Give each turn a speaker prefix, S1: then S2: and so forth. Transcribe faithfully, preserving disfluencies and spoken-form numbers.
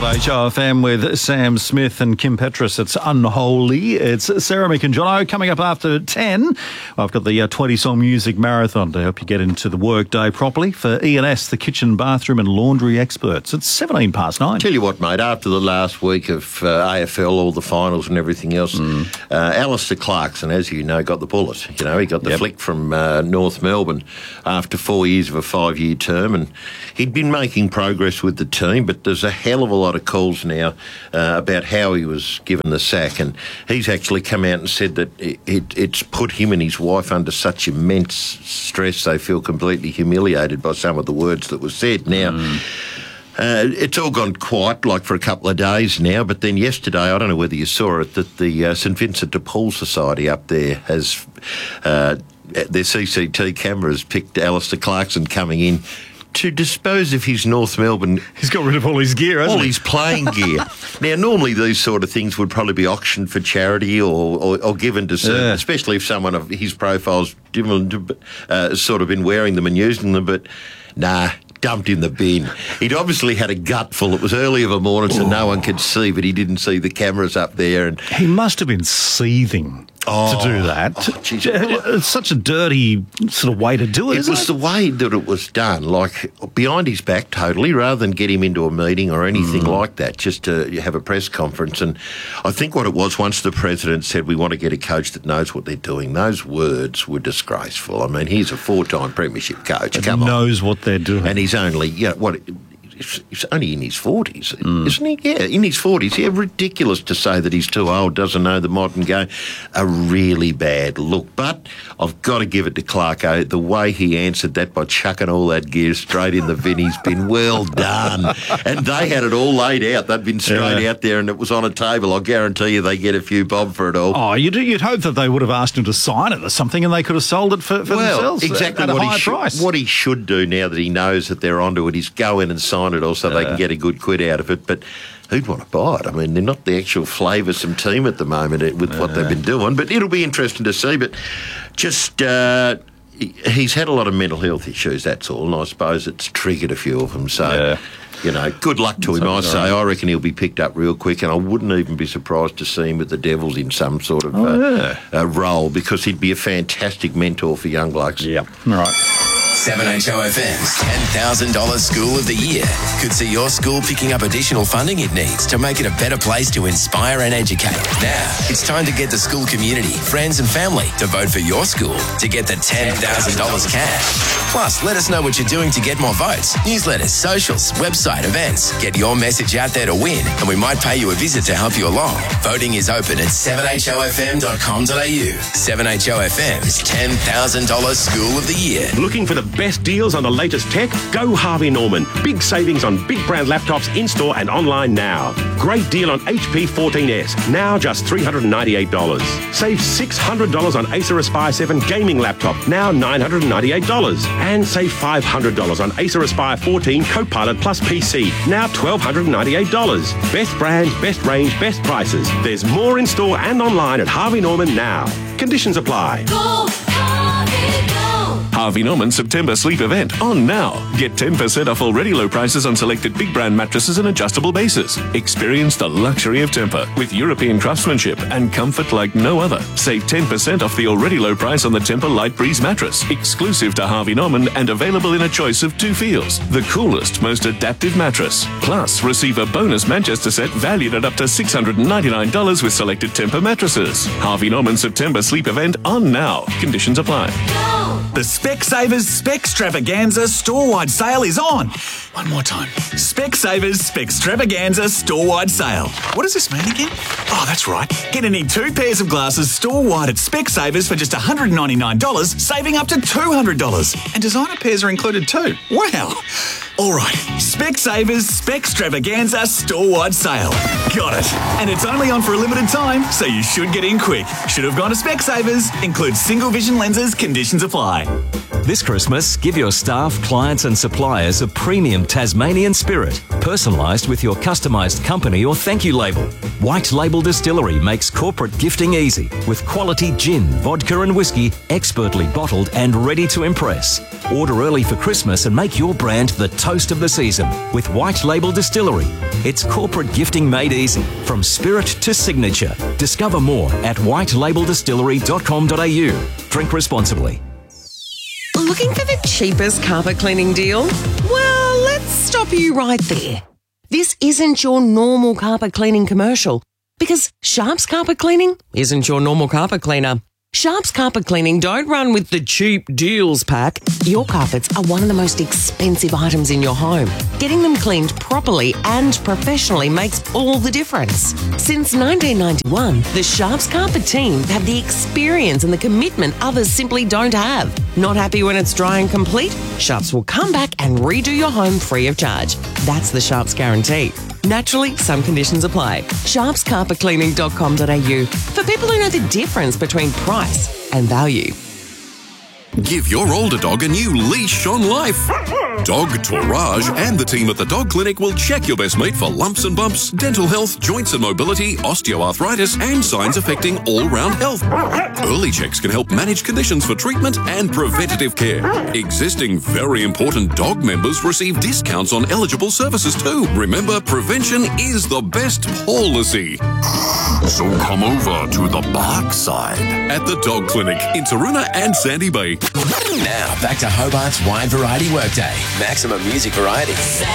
S1: H O F M with Sam Smith and Kim Petras. It's Unholy. It's Sarah, Mick and Jono. Coming up after ten, I've got the uh, twenty-song music marathon to help you get into the work day properly for E and S, the kitchen, bathroom and laundry experts. It's seventeen past nine.
S2: Tell you what, mate, after the last week of uh, A F L, all the finals and everything else, mm. uh, Alistair Clarkson, as you know, got the bullet. You know, he got the yep. flick from uh, North Melbourne after four years of a five-year term, and he'd been making progress with the team, but there's a hell of a lot of calls now uh, about how he was given the sack, and he's actually come out and said that it, it, it's put him and his wife under such immense stress they feel completely humiliated by some of the words that were said. Now, mm. Uh, it's all gone quiet, like for a couple of days now, but then yesterday, I don't know whether you saw it, that the uh, St Vincent de Paul Society up there has, uh, their C C T cameras picked Alistair Clarkson coming in to dispose of his North Melbourne...
S1: He's got rid of all his gear, hasn't
S2: all
S1: he?
S2: his playing gear. Now, normally these sort of things would probably be auctioned for charity or, or, or given to certain, yeah. especially if someone of his profile's uh, sort of been wearing them and using them, but nah... dumped in the bin. He'd obviously had a gutful. It was early of a morning, so Ooh. no one could see, but he didn't see the cameras up there. And
S1: he must have been seething oh, to do that. Oh, geez. It's such a dirty sort of way to do it,
S2: It
S1: isn't
S2: was
S1: it?
S2: the way that it was done, like behind his back totally, rather than get him into a meeting or anything mm. like that, just to have a press conference. And I think what it was, once the president said, we want to get a coach that knows what they're doing, those words were disgraceful. I mean, he's a four-time premiership coach. Come on.
S1: Knows what they're doing.
S2: And he's only, you know, what... he's only in his forties, mm. isn't he? Yeah, in his forties. Yeah, ridiculous to say that he's too old, doesn't know the modern game. A really bad look. But I've got to give it to Clarko. The way he answered that by chucking all that gear straight in the bin, he's been well done. And they had it all laid out. They'd been straight yeah. out there and it was on a table. I guarantee you they get a few bob for it all.
S1: Oh, you'd, you'd hope that they would have asked him to sign it or something and they could have sold it for, for
S2: well,
S1: themselves
S2: exactly
S1: at a
S2: what
S1: higher
S2: he should,
S1: price.
S2: What he should do now that he knows that they're onto it is go in and sign it all so they can get a good quid out of it. But who'd want to buy it? I mean, they're not the actual flavoursome team at the moment with uh, what they've been doing, but it'll be interesting to see. But just uh, he's had a lot of mental health issues, that's all, and I suppose it's triggered a few of them. So, yeah. you know, good luck to him, I say. Right. I reckon he'll be picked up real quick, and I wouldn't even be surprised to see him with the Devils in some sort of
S1: oh,
S2: uh,
S1: yeah.
S2: uh, role, because he'd be a fantastic mentor for young blokes.
S1: Yeah, all right.
S3: seven H O F M's ten thousand dollars School of the Year could see your school picking up additional funding it needs to make it a better place to inspire and educate. Now, it's time to get the school community, friends and family to vote for your school to get the ten thousand dollars cash. Plus, let us know what you're doing to get more votes. Newsletters, socials, website, events. Get your message out there to win, and we might pay you a visit to help you along. Voting is open at seven H O F M dot com dot A U. seven H O F M's ten thousand dollars School of the Year.
S4: Looking for the best deals on the latest tech? Go Harvey Norman. Big savings on big brand laptops in-store and online now. Great deal on H P fourteen S, now just three hundred ninety-eight dollars. Save six hundred dollars on Acer Aspire seven gaming laptop, now nine hundred ninety-eight dollars. And save five hundred dollars on Acer Aspire fourteen Copilot Plus P C, now one thousand two hundred ninety-eight dollars. Best brands, best range, best prices. There's more in-store and online at Harvey Norman now. Conditions apply.
S5: Go Harvey, go!
S6: Harvey Norman September sleep event on now. Get ten percent off already low prices on selected big brand mattresses and adjustable bases. Experience the luxury of Tempur with European craftsmanship and comfort like no other. Save ten percent off the already low price on the Tempur Light Breeze mattress, exclusive to Harvey Norman and available in a choice of two feels. The coolest, most adaptive mattress. Plus, receive a bonus Manchester set valued at up to six hundred ninety-nine dollars with selected Tempur mattresses. Harvey Norman September sleep event on now. Conditions apply.
S5: Go!
S7: The Specsavers Specstravaganza store-wide sale is on. One more time. Specsavers Specstravaganza store-wide sale. What does this mean again? Oh, that's right. Get any two pairs of glasses store-wide at Specsavers for just one hundred ninety-nine dollars, saving up to two hundred dollars. And designer pairs are included too. Wow. All right. Specsavers Specstravaganza store-wide sale. Got it. And it's only on for a limited time, so you should get in quick. Should have gone to Specsavers. Includes single vision lenses. Conditions apply.
S8: This Christmas, give your staff, clients and suppliers a premium Tasmanian spirit, personalised with your customised company or thank you label. White Label Distillery makes corporate gifting easy with quality gin, vodka and whiskey, expertly bottled and ready to impress. Order early for Christmas and make your brand the toast of the season with White Label Distillery. It's corporate gifting made easy, from spirit to signature. Discover more at white label distillery dot com dot a u. Drink responsibly.
S9: Looking for the cheapest carpet cleaning deal? Well, let's stop you right there. This isn't your normal carpet cleaning commercial, because Sharps Carpet Cleaning isn't your normal carpet cleaner. Sharps Carpet Cleaning don't run with the cheap deals pack. Your carpets are one of the most expensive items in your home. Getting them cleaned properly and professionally makes all the difference. Since nineteen ninety-one, the Sharps Carpet team have the experience and the commitment others simply don't have. Not happy when it's dry and complete? Sharps will come back and redo your home free of charge. That's the Sharps guarantee. Naturally, some conditions apply. sharps carpet cleaning dot com dot a u for people who know the difference between price and value.
S10: Give your older dog a new leash on life. Dog Tourage and the team at the Dog Clinic will check your best mate for lumps and bumps, dental health, joints and mobility, osteoarthritis, and signs affecting all-round health. Early checks can help manage conditions for treatment and preventative care. Existing very important dog members receive discounts on eligible services too. Remember, prevention is the best policy. So come over to the bark side at the Dog Clinic in Taroona and Sandy Bay.
S3: Now, back to Hobart's Wide Variety Workday. Maximum music variety.